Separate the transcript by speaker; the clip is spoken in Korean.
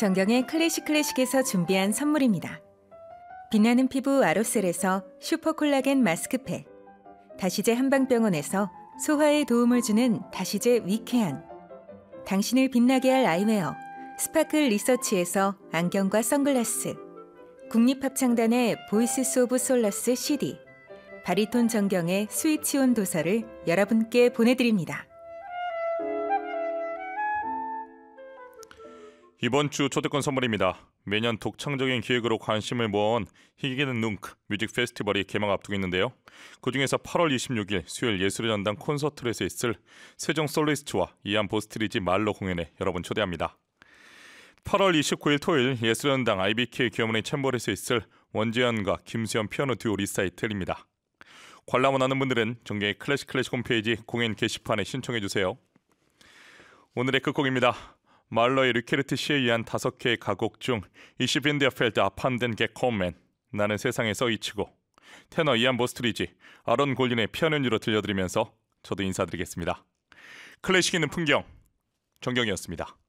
Speaker 1: 정경의 클래식에서 준비한 선물입니다. 빛나는 피부 아로셀에서 슈퍼콜라겐 마스크팩, 다시제 한방병원에서 소화에 도움을 주는 다시제 위쾌한, 당신을 빛나게 할 아이웨어 스파클 리서치에서 안경과 선글라스, 국립합창단의 보이스 오브 솔러스 CD, 바리톤 정경의 스위치온 도서를 여러분께 보내드립니다.
Speaker 2: 이번 주 초대권 선물입니다. 매년 독창적인 기획으로 관심을 모아온 희귀는 뭉크 뮤직 페스티벌이 개막 앞두고 있는데요. 그중에서 8월 26일 수요일 예술의 전당 콘서트홀에서 있을 세종 솔리스트와 이안 보스트리지 말로 공연에 여러분 초대합니다. 8월 29일 토요일 예술의 전당 IBK 귀여문의 챔버에서 있을 원재현과 김수현 피아노 듀오 리사이틀입니다. 관람 원하는 분들은 정경의 클래식 홈페이지 공연 게시판에 신청해주세요. 오늘의 끝곡입니다. 말러의 르케르트 시에 의한 5개의 가곡 중 Ich bin der Feld abhanden gekommen, 나는 세상에서 잊히고, 테너 이안 보스트리지, 아론 골린의 피아노 연주로 들려드리면서 저도 인사드리겠습니다. 클래식 있는 풍경, 정경이었습니다.